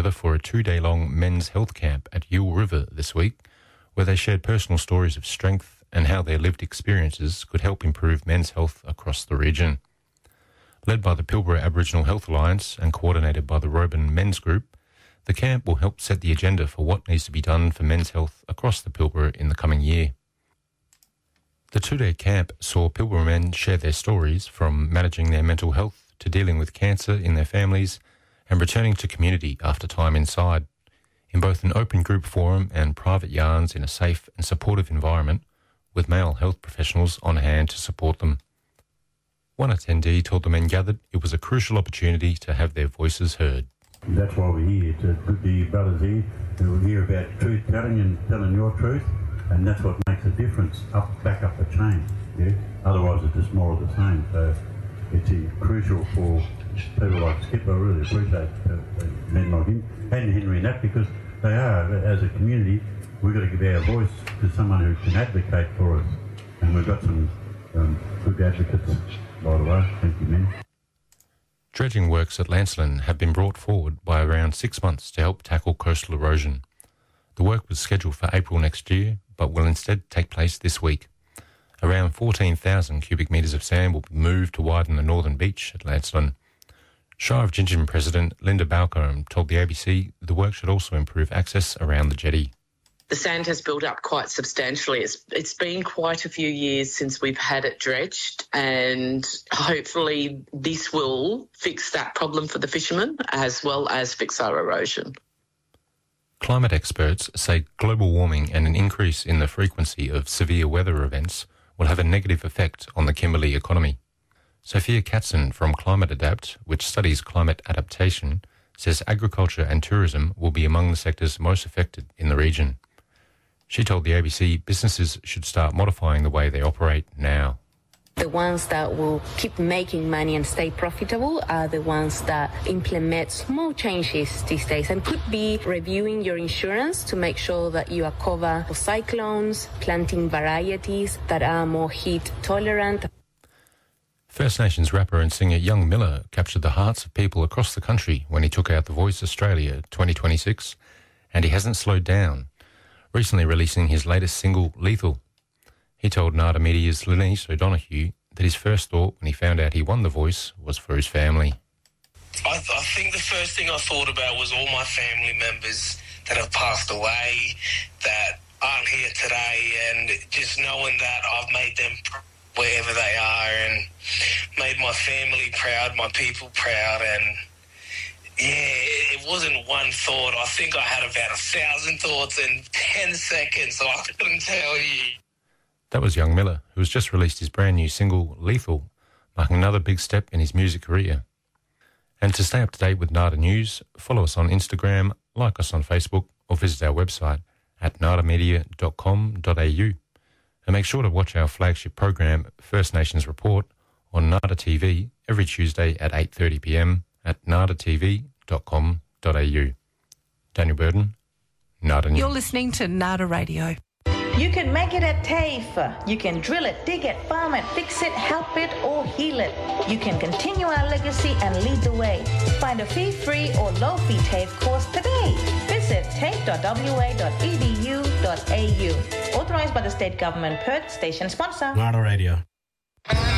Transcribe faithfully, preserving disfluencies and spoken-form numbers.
together for a two-day-long men's health camp at Yule River this week, where they shared personal stories of strength and how their lived experiences could help improve men's health across the region. Led by the Pilbara Aboriginal Health Alliance and coordinated by the Roban Men's Group, the camp will help set the agenda for what needs to be done for men's health across the Pilbara in the coming year. The two-day camp saw Pilbara men share their stories from managing their mental health to dealing with cancer in their families and returning to community after time inside, in both an open group forum and private yarns in a safe and supportive environment with male health professionals on hand to support them. One attendee told the men gathered it was a crucial opportunity to have their voices heard. That's why we're here, to put the brothers here who will hear about truth telling and telling your truth, and that's what makes a difference up, back up the chain. Yeah? Otherwise it's just more of the same. So it's uh, crucial for people like Skip. I really appreciate uh, uh, men like him and Henry and that, because they are, as a community, we've got to give our voice to someone who can advocate for us. And we've got some um, good advocates, by the way. Thank you, men. Dredging works at Lancelin have been brought forward by around six months to help tackle coastal erosion. The work was scheduled for April next year, but will instead take place this week. Around fourteen thousand cubic metres of sand will be moved to widen the northern beach at Lancelin. Shire of Gingin President Linda Balcombe told the A B C the work should also improve access around the jetty. The sand has built up quite substantially. It's, it's been quite a few years since we've had it dredged, and hopefully this will fix that problem for the fishermen as well as fix our erosion. Climate experts say global warming and an increase in the frequency of severe weather events will have a negative effect on the Kimberley economy. Sophia Katzen from Climate Adapt, which studies climate adaptation, says agriculture and tourism will be among the sectors most affected in the region. She told the A B C businesses should start modifying the way they operate now. The ones that will keep making money and stay profitable are the ones that implement small changes these days, and could be reviewing your insurance to make sure that you are covered for cyclones, planting varieties that are more heat tolerant. First Nations rapper and singer Young Miller captured the hearts of people across the country when he took out The Voice Australia twenty twenty-six, and he hasn't slowed down, recently releasing his latest single, Lethal. He told Nada Media's Lenise O'Donoghue that his first thought when he found out he won The Voice was for his family. I, th- I think the first thing I thought about was all my family members that have passed away, that aren't here today, and just knowing that I've made them pr- wherever they are and made my family proud, my people proud, and yeah, it wasn't one thought. I think I had about a thousand thoughts in ten seconds, so I couldn't tell you. That was Young Miller, who has just released his brand new single, Lethal, marking another big step in his music career. And to stay up to date with Nada News, follow us on Instagram, like us on Facebook, or visit our website at nada media dot com dot a u. And make sure to watch our flagship program, First Nations Report, on Nada T V every Tuesday at eight thirty p m at nada t v dot com dot a u. Daniel Burden, Nada News. You're listening to Nada Radio. You can make it at TAFE. You can drill it, dig it, farm it, fix it, help it, or heal it. You can continue our legacy and lead the way. Find a fee-free or low-fee TAFE course today. Visit tafe dot w a dot e d u dot a u. Authorised by the State Government, Perth, station sponsor. Nada Radio.